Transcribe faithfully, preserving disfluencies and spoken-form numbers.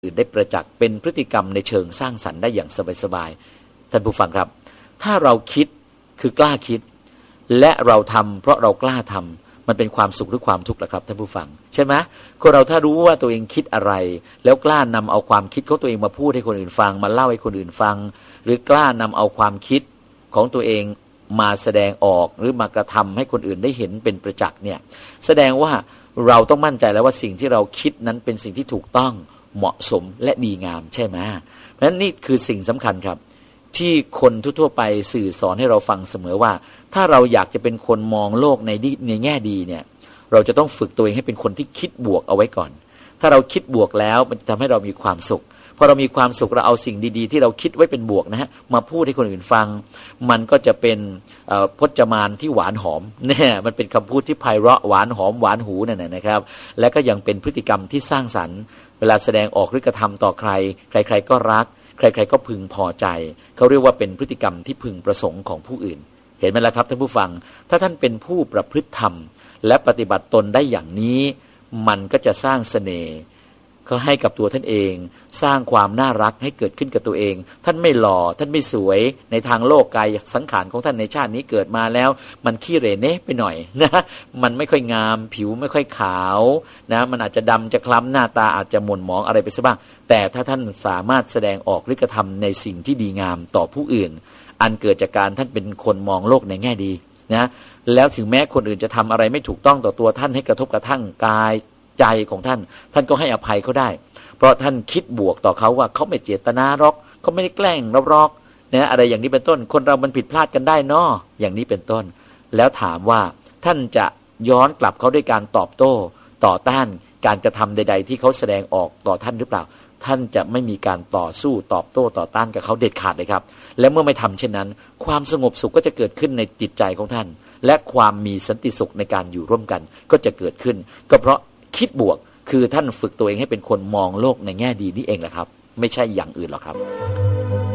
อื่นได้ประจักษ์เป็นพฤติกรรมในเชิงสร้างสรรค์ได้อย่างสบายๆท่านผู้ฟังครับถ้าเราคิดคือกล้าคิดและเราทำเพราะเรากล้าทำมันเป็นความสุขหรือความทุกข์ล่ะครับท่านผู้ฟังใช่ไหมคนเราถ้ารู้ว่าตัวเองคิดอะไรแล้วกล้านำเอาความคิดของตัวเองมาพูดให้คนอื่นฟังมาเล่าให้คนอื่นฟังหรือกล้านำเอาความคิดของตัวเองมาแสดงออกหรือมากระทำให้คนอื่นได้เห็นเป็นประจักษ์เนี่ยแสดงว่าเราต้องมั่นใจแล้วว่าสิ่งที่เราคิดนั้นเป็นสิ่งที่ถูกต้องเหมาะสมและดีงามใช่ไหมเพราะฉะนั้นนี่คือสิ่งสำคัญครับที่คนทั่วๆไปสื่อสอนให้เราฟังเสมอว่าถ้าเราอยากจะเป็นคนมองโลกในในแง่ดีเนี่ยเราจะต้องฝึกตัวเองให้เป็นคนที่คิดบวกเอาไว้ก่อนถ้าเราคิดบวกแล้วมันจะทำให้เรามีความสุขพอเรามีความสุขเราเอาสิ่งดีๆที่เราคิดไว้เป็นบวกนะฮะมาพูดให้คนอื่นฟังมันก็จะเป็นพจมานที่หวานหอมเนี่ยมันเป็นคำพูดที่ไพเราะหวานหอมหวานหูนั่นนะครับและก็ยังเป็นพฤติกรรมที่สร้างสรรค์เวลาแสดงออกหรือกระทำต่อใครใครๆก็รักใครๆก็พึงพอใจเขาเรียกว่าเป็นพฤติกรรมที่พึงประสงค์ของผู้อื่นเห็นไหมล่ะครับท่านผู้ฟังถ้าท่านเป็นผู้ประพฤติธรรมและปฏิบัติตนได้อย่างนี้มันก็จะสร้างเสน่ห์เขาให้กับตัวท่านเองสร้างความน่ารักให้เกิดขึ้นกับตัวเองท่านไม่หล่อท่านไม่สวยในทางโลกกายสังขารของท่านในชาตินี้เกิดมาแล้วมันขี้เหร่เนะไปหน่อยนะมันไม่ค่อยงามผิวไม่ค่อยขาวนะมันอาจจะดำจะคล้ำหน้าตาอาจจะหม่นหมองอะไรไปซะบ้างแต่ถ้าท่านสามารถแสดงออกหรือกระทำในสิ่งที่ดีงามต่อผู้อื่นอันเกิดจากการท่านเป็นคนมองโลกในแง่ดีนะแล้วถึงแม้คนอื่นจะทำอะไรไม่ถูกต้องต่อตัวท่านให้กระทบกระทั่งกายใจของท่านท่านก็ให้อภัยเขาได้เพราะท่านคิดบวกต่อเขาว่าเขาไม่เจตนาหรอกเขาไม่ได้แกล้งเราหรอกนะอะไรอย่างนี้เป็นต้นคนเรามันผิดพลาดกันได้เนาะอย่างนี้เป็นต้นแล้วถามว่าท่านจะย้อนกลับเขาด้วยการตอบโต้ต่อต้านการกระทำใดๆที่เขาแสดงออกต่อท่านหรือเปล่าท่านจะไม่มีการต่อสู้ตอบโต้ต่อต้านกับเขาเด็ดขาดเลยครับและเมื่อไม่ทำเช่นนั้นความสงบสุขก็จะเกิดขึ้นในจิตใจของท่านและความมีสันติสุขในการอยู่ร่วมกันก็จะเกิดขึ้นก็เพราะคิดบวกคือท่านฝึกตัวเองให้เป็นคนมองโลกในแง่ดีนี่เองแหละครับไม่ใช่อย่างอื่นหรอกครับ